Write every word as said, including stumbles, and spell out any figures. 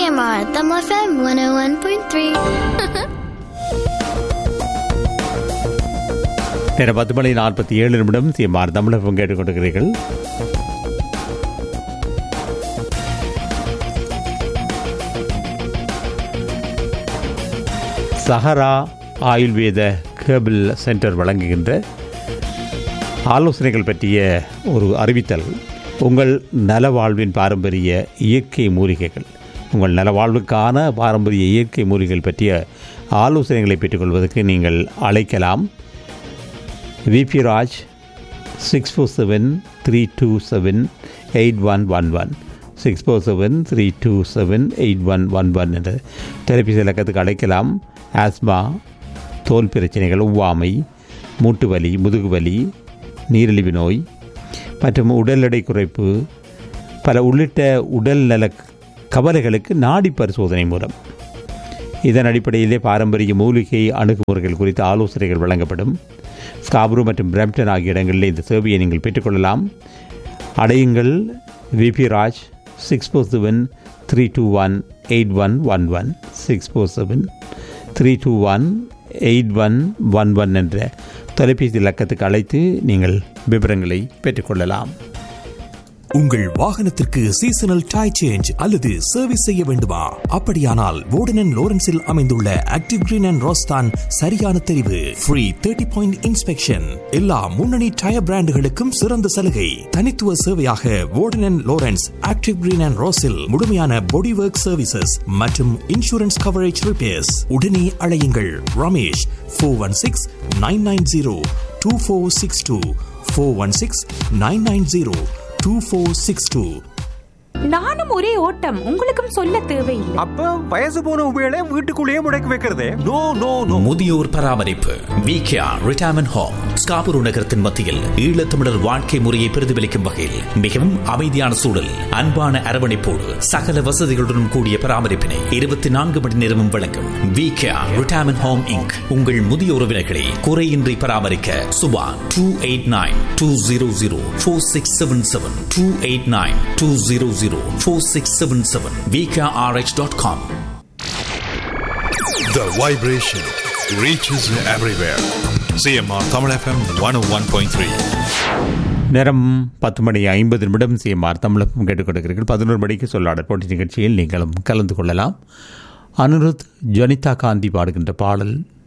M R Tamil F M one oh one point three. நேரம் பத்து மணி நாற்பத்தி ஏழு நிமிடம் சிஎம்ஆர் தமிழகம் கேட்டுக்கொண்டிருக்கிறீர்கள். சஹரா ஆயுர்வேத ஹெர்பல் சென்டர் வழங்குகின்ற ஆலோசனைகள் பற்றிய ஒரு அறிவித்தல். உங்கள் நலவாழ்வின் பாரம்பரிய இயற்கை மூலிகைகள், உங்கள் நலவாழ்வுக்கான பாரம்பரிய இயற்கை மூலிகைகள் பற்றிய ஆலோசனைகளை பெற்றுக்கொள்வதற்கு நீங்கள் அழைக்கலாம். VP Raj six four seven three two seven eight one one one six four seven three two seven eight one one one என்ற தொலைபேசி இலக்கத்துக்கு அழைக்கலாம். ஆஸ்மா, தோல் பிரச்சனைகள், ஒவ்வாமை, மூட்டுவலி, முதுகுவலி, நீரிழிவு நோய் மற்றும் உடல் எடை குறைப்பு, பல உள்ளிட்ட உடல் நல கவலைகளுக்கு நாடி பரிசோதனை மூலம் இதன் அடிப்படையிலே பாரம்பரிய மூலிகை அணுகுமுறைகள் குறித்த ஆலோசனைகள் வழங்கப்படும். ஸ்காப்ரோ மற்றும் பிரம்ப்டன் ஆகிய இடங்களில் இந்த சேவையை நீங்கள் பெற்றுக்கொள்ளலாம். அடையுங்கள் VP Raj six four seven three two one eight one one one six four seven three two one eight one one one என்ற தொலைபேசி இலக்கத்துக்கு அழைத்து நீங்கள் விவரங்களை பெற்றுக்கொள்ளலாம். உங்கள் வாகனத்திற்கு சீசனல் டயர் சேஞ்ச் அல்லது சர்வீஸ் செய்ய வேண்டுமா? அப்படியானால் வோர்டன் அண்ட் லோரன்ஸில் அமைந்துள்ள ஆக்டிவ் கிரீன் அண்ட் ரோஸ் தான் சரியான தெரிவு. ஃப்ரீ தேர்ட்டி பாயிண்ட் இன்ஸ்பெக்ஷன், எல்லா முன்னணி டயர் பிராண்டுகளுக்கும் சிறந்த சலுகை. தனித்துவ சேவையாக வோர்டன் and Lawrence active green and ரோஸில் முழுமையான பாடி ஒர்க் சர்வீசஸ் மற்றும் இன்சூரன்ஸ் கவரேஜ் ரிப்பேர்ஸ். உடனே அழையுங்கள் Ramesh four one six nine nine zero two four six two four one six nine nine zero two four six two. நானும் ஒரே ஓட்டம், உங்களுக்கும் சொல்ல தேவையில்லை. அப்ப வயசு போன உபயோக வீட்டுக்குள்ளேயே முடக்கி வைக்கிறதே? No no no. முதியோர் பராமரிப்பு விகேஆர் ரிட்டையர்மென்ட் ஹோம் ஸ்காபூர் நகரத்தின் மத்தியில் ஈழத்தமிழர் வாழ்க்கை முறையை பிரதிபலிக்கும் வகையில் மிகவும் அமைதியான சூழல், அன்பான அரவணைப்போடு சகல வசதிகளுடன் கூடிய பராமரிப்பினை இருபத்தி நான்கு மணி நேரமும் வழங்கும் விகேஆர் ரிட்டையர்மென்ட் ஹோம் இன்க். உங்கள் முதிய உறவினர்களை குறையின்றி பராமரிக்க Subha two eight nine two zero zero four six seven seven two eight nine two zero zero four six seven seven v k r h dot com. The vibration reaches everywhere. C M R Tamil F M one oh one point three. நேரம் பத்து மணி ஐம்பது நிமிடம். CMR தமிழகம் கேட்டுக்கொண்டிருக்கிறீர்கள். பதினோரு மணிக்கு சொல்லாடல் போட்டி நிகழ்ச்சியில் நீங்களும் கலந்து கொள்ளலாம். அனுருத் ஜனிதா காந்தி பாடுகின்ற பாடல்